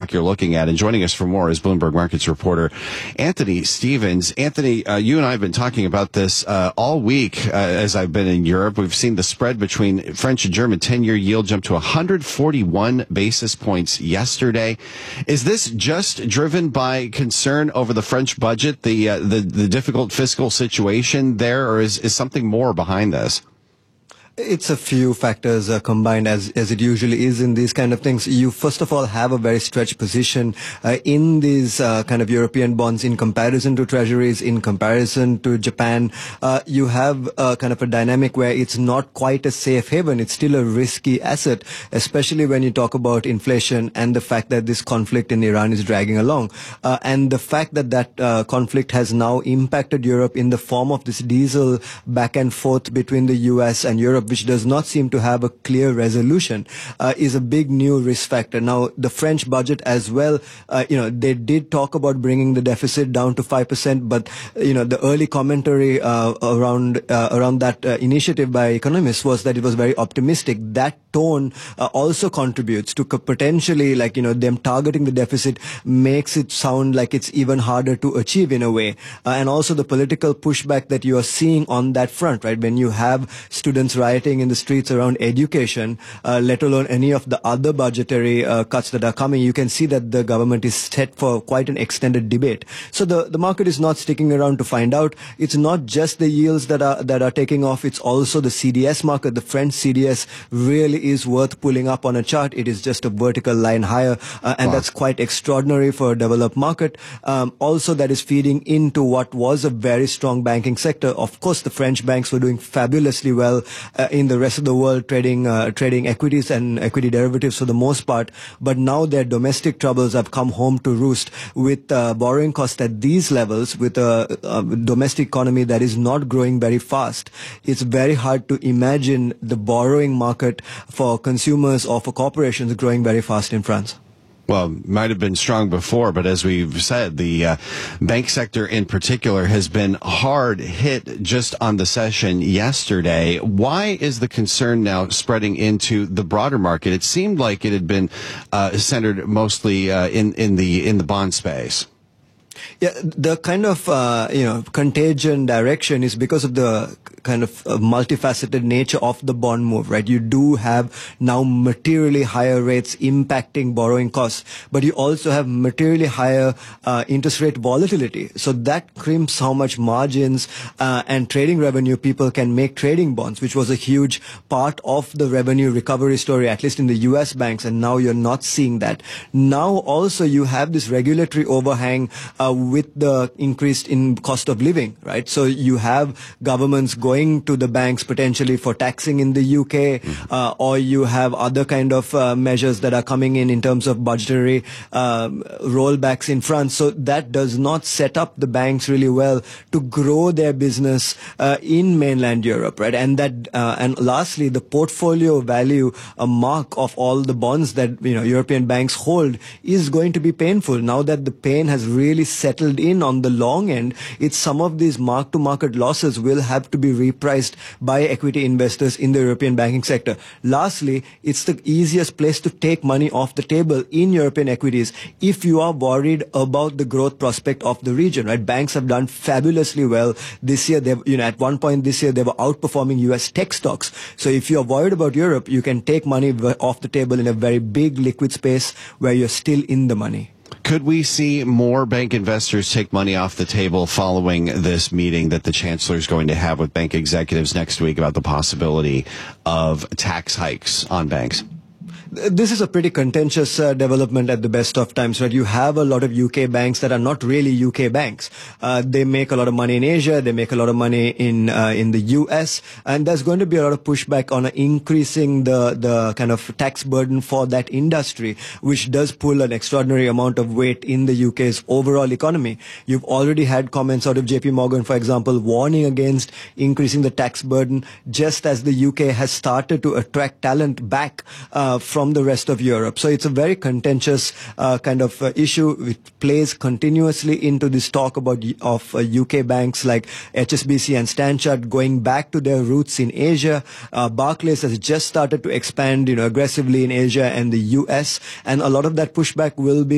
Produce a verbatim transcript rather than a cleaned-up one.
stock you're looking at. And joining us for more is Bloomberg Markets reporter Anthony Stevens. Anthony, uh, you and I have been talking about this uh, all week uh, as I've been in Europe. We've seen the spread between French and German ten-year yield jump to one hundred forty-one basis points yesterday. Is this just driven by concern over the French budget, the uh, the, the difficult fiscal situation there, or is, is something more behind this? It's a few factors uh, combined, as as it usually is in these kind of things. You first of all have a very stretched position uh, in these uh, kind of European bonds in comparison to treasuries, in comparison to Japan. Uh, you have uh, kind of a dynamic where it's not quite a safe haven. It's still a risky asset, especially when you talk about inflation and the fact that this conflict in Iran is dragging along. Uh, and the fact that that uh, conflict has now impacted Europe in the form of this diesel back and forth between the U S and Europe, which does not seem to have a clear resolution, uh, is a big new risk factor. Now, the French budget as well, uh, you know, they did talk about bringing the deficit down to five percent, but, you know, the early commentary uh, around uh, around that uh, initiative by economists was that it was very optimistic. That tone uh, also contributes to potentially, like, you know, them targeting the deficit makes it sound like it's even harder to achieve in a way. Uh, and also the political pushback that you are seeing on that front, right? When you have students rioting in the streets around education, uh, let alone any of the other budgetary uh, cuts that are coming, you can see that the government is set for quite an extended debate. So the, the market is not sticking around to find out. It's not just the yields that are that are taking off. It's also the C D S market. The French C D S really is worth pulling up on a chart. It is just a vertical line higher, uh, and wow. That's quite extraordinary for a developed market. Um, also, that is feeding into what was a very strong banking sector. Of course, the French banks were doing fabulously well uh, in the rest of the world, trading uh, trading equities and equity derivatives for the most part. But now their domestic troubles have come home to roost with uh, borrowing costs at these levels, with a, a domestic economy that is not growing very fast. It's very hard to imagine the borrowing market for consumers or for corporations growing very fast in France. Well, might have been strong before, but as we've said, the uh, bank sector in particular has been hard hit just on the session yesterday. Why is the concern now spreading into the broader market? It seemed like it had been uh, centered mostly uh, in in the in the bond space. Yeah, the kind of, uh, you know, contagion direction is because of the kind of uh, multifaceted nature of the bond move, right? You do have now materially higher rates impacting borrowing costs, but you also have materially higher uh, interest rate volatility. So that crimps how much margins uh, and trading revenue people can make trading bonds, which was a huge part of the revenue recovery story, at least in the U S banks, and now you're not seeing that. Now also you have this regulatory overhang uh, with the increase in cost of living, right? So you have governments going to the banks potentially for taxing in the U K, uh, or you have other kind of uh, measures that are coming in in terms of budgetary um, rollbacks in France. So that does not set up the banks really well to grow their business uh, in mainland Europe, right? And that, uh, and lastly, the portfolio value, a mark of all the bonds that, you know, European banks hold is going to be painful. Now that the pain has really settled in on the long end, it's some of these mark-to-market losses will have to be repriced by equity investors in the European banking sector. Lastly, it's the easiest place to take money off the table in European equities if you are worried about the growth prospect of the region, right? Banks have done fabulously well this year. They've, you know, at one point this year, they were outperforming U S tech stocks. So if you're worried about Europe, you can take money off the table in a very big liquid space where you're still in the money. Could we see more bank investors take money off the table following this meeting that the chancellor is going to have with bank executives next week about the possibility of tax hikes on banks? This is a pretty contentious uh, development at the best of times, right? You have a lot of U K banks that are not really U K banks. Uh, they make a lot of money in Asia. They make a lot of money in uh, in the U S. And there's going to be a lot of pushback on uh, increasing the, the kind of tax burden for that industry, which does pull an extraordinary amount of weight in the U K's overall economy. You've already had comments out of J P Morgan, for example, warning against increasing the tax burden, just as the U K has started to attract talent back uh, from from the rest of Europe. So it's a very contentious uh, kind of uh, issue which plays continuously into this talk about of uh, U K banks like H S B C and Standard Chartered going back to their roots in Asia. Uh, Barclays has just started to expand, you know, aggressively in Asia and the U S, and a lot of that pushback will be